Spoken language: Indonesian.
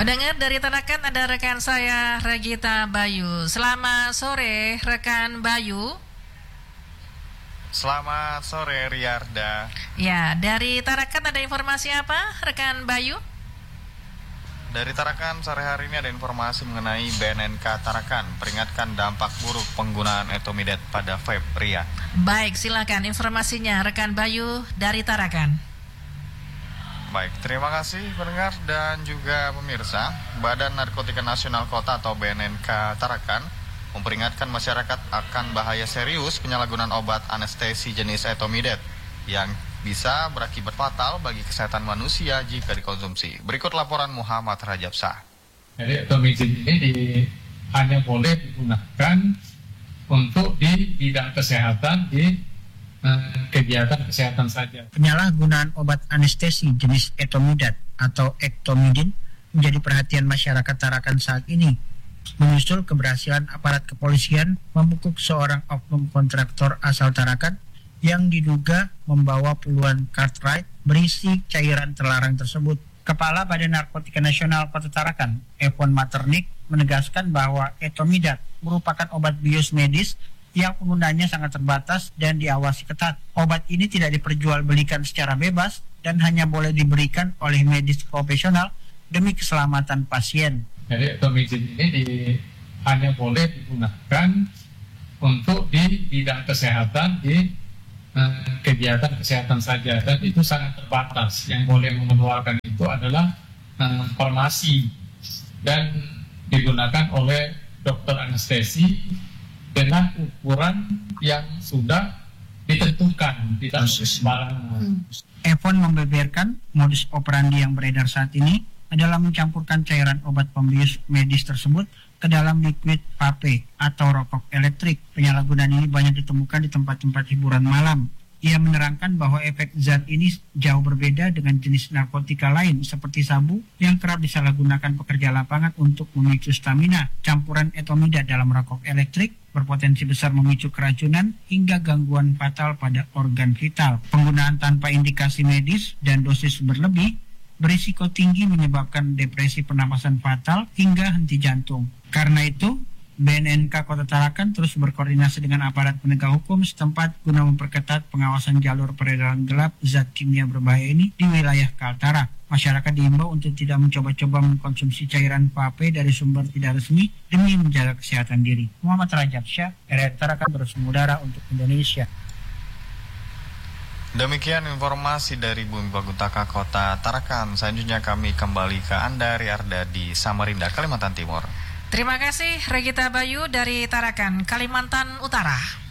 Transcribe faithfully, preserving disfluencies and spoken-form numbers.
Pendengar dari Tarakan, ada rekan saya Regita Bayu. Selamat sore rekan Bayu. Selamat sore Riarda. Ya, dari Tarakan ada informasi apa rekan Bayu? Dari Tarakan sore hari ini ada informasi mengenai B N N K Tarakan peringatkan dampak buruk penggunaan etomidat pada vape, Ria. Baik, silakan informasinya rekan Bayu dari Tarakan. Baik, terima kasih pendengar dan juga pemirsa. Badan Narkotika Nasional Kota atau B N N K Tarakan memperingatkan masyarakat akan bahaya serius penyalahgunaan obat anestesi jenis etomidat yang bisa berakibat fatal bagi kesehatan manusia jika dikonsumsi. Berikut laporan Muhammad Rajabsah. Jadi etomidat ini di, hanya boleh digunakan untuk di bidang kesehatan di kegiatan kesehatan saja. Penyalahgunaan obat anestesi jenis etomidat atau ektomidin menjadi perhatian masyarakat Tarakan saat ini, menyusul keberhasilan aparat kepolisian membekuk seorang oknum kontraktor asal Tarakan yang diduga membawa puluhan cartridge berisi cairan terlarang tersebut. Kepala Badan Narkotika Nasional Kota Tarakan, Evon Maternik, menegaskan bahwa etomidat merupakan obat bius medis yang penggunaannya sangat terbatas dan diawasi ketat. Obat ini tidak diperjualbelikan secara bebas dan hanya boleh diberikan oleh medis profesional demi keselamatan pasien. Jadi etomidat ini di, hanya boleh digunakan untuk di bidang kesehatan di eh, kegiatan kesehatan saja, dan itu sangat terbatas. Yang boleh mengeluarkan itu adalah eh, farmasi dan digunakan oleh dokter anestesi dengan ukuran yang sudah ditentukan, tidak sembarangan. Evon membeberkan modus operandi yang beredar saat ini adalah mencampurkan cairan obat pembius medis tersebut ke dalam liquid vape atau rokok elektrik. Penyalahgunaan ini banyak ditemukan di tempat-tempat hiburan malam. Ia menerangkan bahwa efek zat ini jauh berbeda dengan jenis narkotika lain seperti sabu yang kerap disalahgunakan pekerja lapangan untuk memicu stamina. Campuran etomidat dalam rokok elektrik berpotensi besar memicu keracunan hingga gangguan fatal pada organ vital. Penggunaan tanpa indikasi medis dan dosis berlebih berisiko tinggi menyebabkan depresi pernapasan fatal hingga henti jantung. Karena itu, B N N K Kota Tarakan terus berkoordinasi dengan aparat penegak hukum setempat guna memperketat pengawasan jalur peredaran gelap zat kimia berbahaya ini di wilayah Kaltara. Masyarakat diimbau untuk tidak mencoba-coba mengkonsumsi cairan vape dari sumber tidak resmi demi menjaga kesehatan diri. Muhammad Rajabsyah, R R Tarakan terus mengudara untuk Indonesia. Demikian informasi dari Bumi Bagutaka Kota Tarakan. Selanjutnya kami kembali ke Anda, Riarda, di Samarinda, Kalimantan Timur. Terima kasih Regita Bayu dari Tarakan, Kalimantan Utara.